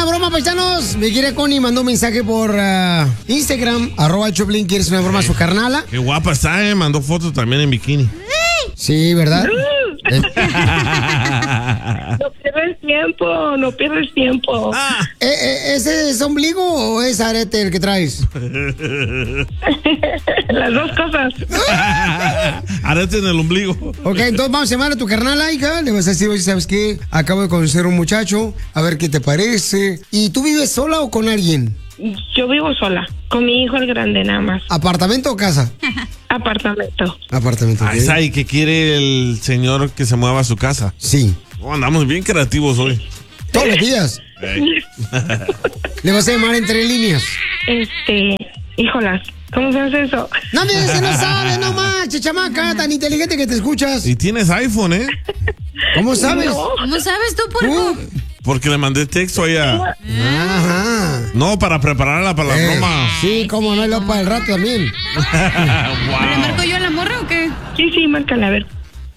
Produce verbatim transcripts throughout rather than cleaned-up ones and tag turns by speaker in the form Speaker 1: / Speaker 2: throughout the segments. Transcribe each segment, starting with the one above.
Speaker 1: broma, paisanos? Me quiere Connie, mandó un mensaje por uh, Instagram, arroba Choplin, ¿quieres una broma a su carnala?
Speaker 2: Qué guapa está, eh, mandó fotos también en bikini.
Speaker 1: Sí, ¿verdad?
Speaker 3: No pierdes tiempo, no pierdes tiempo.
Speaker 1: Ah. ¿E -e ¿Ese es ombligo o es arete el que traes?
Speaker 3: Las dos cosas.
Speaker 2: Arete en el ombligo.
Speaker 1: Ok, entonces vamos a llamar a tu carnala, hija. Le vas a decir, oye, ¿sabes qué? Acabo de conocer a un muchacho, a ver qué te parece. ¿Y tú vives sola o con alguien?
Speaker 3: Yo vivo sola, con mi hijo el grande nada más.
Speaker 1: ¿Apartamento o casa?
Speaker 3: Apartamento.
Speaker 1: Apartamento.
Speaker 2: Okay. Ahí, ¿qué quiere el señor que se mueva a su casa?
Speaker 1: Sí.
Speaker 2: Oh, andamos bien creativos hoy.
Speaker 1: Todos los días. Hey. Le vas a llamar entre líneas.
Speaker 3: Este, híjolas, ¿cómo se hace eso?
Speaker 1: No me dices, no sabes, no manches, chamaca, tan inteligente que te escuchas.
Speaker 2: Y tienes iPhone, ¿eh?
Speaker 1: ¿Cómo sabes?
Speaker 4: No. ¿Cómo sabes tú, puerco?
Speaker 1: Uh.
Speaker 2: Porque le mandé texto allá.
Speaker 1: Ajá.
Speaker 2: No, para prepararla para la
Speaker 1: eh,
Speaker 2: broma.
Speaker 1: Sí, cómo no, y luego para el rato también.
Speaker 4: Wow. ¿Le marco yo a la morra o qué?
Speaker 3: Sí, sí, márcala, a ver.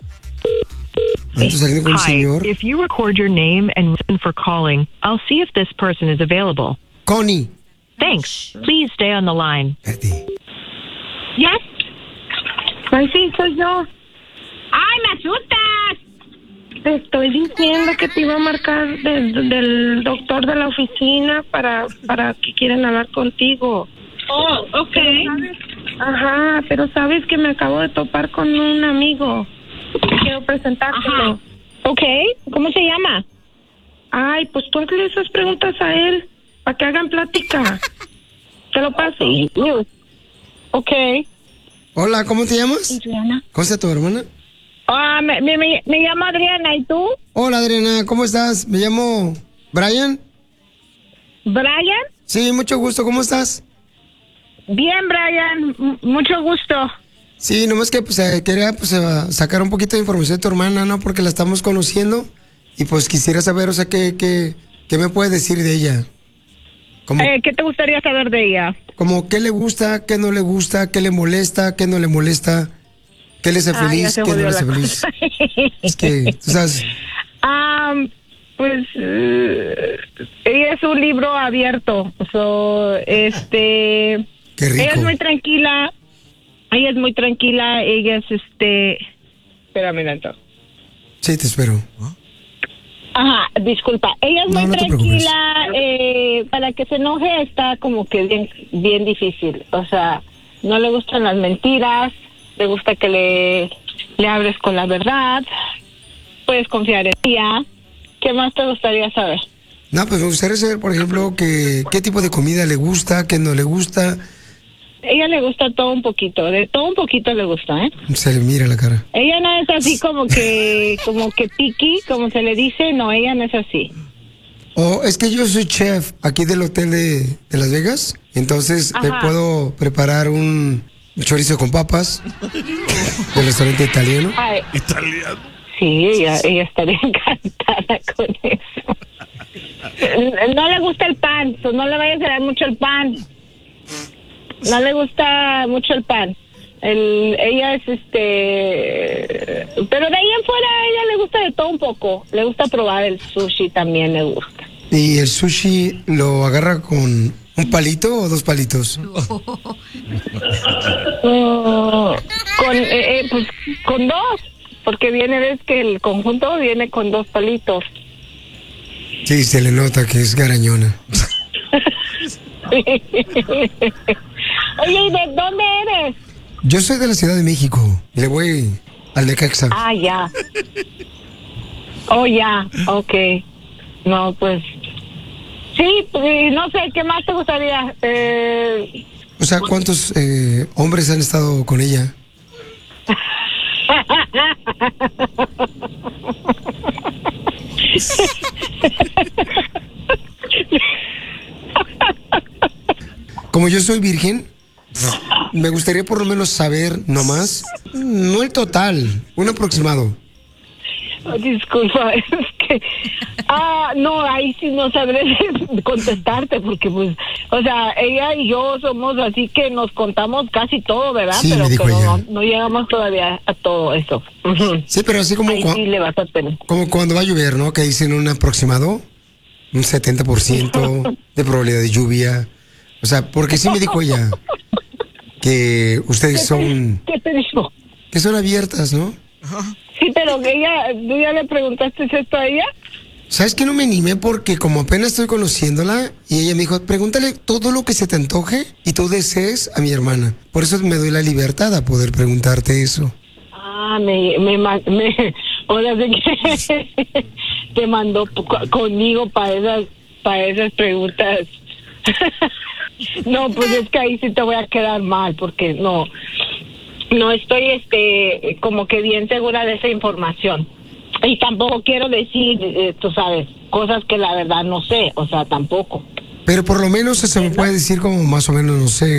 Speaker 1: Entonces, con el señor.
Speaker 5: If you record your name and reason for calling, I'll see if this person is available.
Speaker 1: Connie.
Speaker 5: Thanks. Please stay on the line.
Speaker 3: Yes. Ay, sí, soy yo.
Speaker 4: ¡Ay, me asustas!
Speaker 3: Te estoy diciendo que te iba a marcar de, de, del doctor de la oficina para, para que quieren hablar contigo.
Speaker 4: Oh, ok.
Speaker 3: Ajá, pero sabes que me acabo de topar con un amigo. Quiero presentártelo.
Speaker 4: Ok, ¿cómo se llama?
Speaker 3: Ay, pues tú hazle esas preguntas a él para que hagan plática. Te lo paso.
Speaker 4: Ok.
Speaker 1: Hola, ¿cómo te llamas?
Speaker 3: Adriana.
Speaker 1: ¿Cómo está tu hermana?
Speaker 4: Ah, me, me, me, me llamo Adriana, ¿y tú?
Speaker 1: Hola, Adriana, ¿cómo estás? Me llamo Brian.
Speaker 4: ¿Brian?
Speaker 1: Sí, mucho gusto, ¿cómo estás?
Speaker 4: Bien, Brian, M mucho gusto.
Speaker 1: Sí, nomás que pues eh, quería pues, eh, sacar un poquito de información de tu hermana, ¿no? Porque la estamos conociendo y pues quisiera saber, o sea, ¿qué, qué, qué me puedes decir de ella? Como,
Speaker 4: eh, ¿Qué te gustaría saber de ella?
Speaker 1: Como qué le gusta, qué no le gusta, qué le molesta, qué no le molesta, qué le hace feliz,
Speaker 4: ah,
Speaker 1: qué no le hace feliz. Es que, tú sabes...
Speaker 4: Um, pues, uh, ella es un libro abierto, so, este...
Speaker 1: Qué rico.
Speaker 4: Ella es muy tranquila. Ella es muy tranquila, ella es este... Espérame, Nanto.
Speaker 1: Sí, te espero.
Speaker 4: Ajá, disculpa. Ella es
Speaker 1: no,
Speaker 4: muy
Speaker 1: no
Speaker 4: tranquila, eh, para que se enoje está como que bien, bien difícil. O sea, no le gustan las mentiras, le gusta que le, le hables con la verdad, puedes confiar en ella. ¿Qué más te gustaría saber?
Speaker 1: No, pues me gustaría saber, por ejemplo, que, qué tipo de comida le gusta, qué no le gusta.
Speaker 4: Ella le gusta todo un poquito, de todo un poquito le gusta, ¿eh?
Speaker 1: Se le mira la cara.
Speaker 4: Ella no es así como que, como que picky, como se le dice, no, ella no es así.
Speaker 1: Oh, es que yo soy chef aquí del hotel de, de Las Vegas, entonces le puedo preparar un chorizo con papas del restaurante italiano.
Speaker 4: Ay,
Speaker 2: Italiano.
Speaker 4: Sí, ella, ella estaría encantada con eso. No le gusta el pan, so no le vayas a dar mucho el pan. No le gusta mucho el pan. El, ella es este... Pero de ahí en fuera a ella le gusta de todo un poco. Le gusta probar el sushi, también le gusta.
Speaker 1: ¿Y el sushi lo agarra con un palito o dos palitos?
Speaker 4: Uh, con, eh, eh, pues, con dos. Porque viene, ves que el conjunto viene con dos palitos.
Speaker 1: Sí, se le nota que es garañona.
Speaker 4: Oye, ¿y de dónde eres?
Speaker 1: Yo soy de la Ciudad de México. Le voy al Necaxa.
Speaker 4: Ah, ya. Oh, ya, ok. No, pues... Sí, pues, no sé, ¿qué más te gustaría? Eh...
Speaker 1: O sea, ¿cuántos eh, hombres han estado con ella? Como yo soy virgen, me gustaría por lo menos saber nomás, no el total, un aproximado.
Speaker 4: Oh, disculpa, es que... Ah, no, ahí sí no sabré contestarte porque pues, o sea, ella y yo somos así que nos contamos casi todo, ¿verdad?
Speaker 1: Sí,
Speaker 4: pero
Speaker 1: me dijo
Speaker 4: pero
Speaker 1: ella.
Speaker 4: no, no llegamos todavía a todo eso.
Speaker 1: Sí, pero así como,
Speaker 4: ahí
Speaker 1: cua-
Speaker 4: sí le vas a tener.
Speaker 1: como cuando va a llover, ¿no? Que dicen un aproximado. un setenta por ciento de probabilidad de lluvia. O sea, porque sí me dijo ella que ustedes son...
Speaker 4: ¿Qué te dijo?
Speaker 1: Que son abiertas, ¿no?
Speaker 4: Sí, pero que ella, ¿tú ya le preguntaste esto a ella?
Speaker 1: ¿Sabes que no me animé? Porque como apenas estoy conociéndola, y ella me dijo, pregúntale todo lo que se te antoje y tú desees a mi hermana. Por eso me doy la libertad a poder preguntarte eso.
Speaker 4: Ah, me, me, ma- me ahora sí que te mandó co- conmigo para esas, para esas preguntas. No, pues es que ahí sí te voy a quedar mal, porque no, no estoy, este, como que bien segura de esa información. Y tampoco quiero decir, eh, tú sabes, cosas que la verdad no sé, o sea, tampoco.
Speaker 1: Pero por lo menos se me puede decir como más o menos, no sé,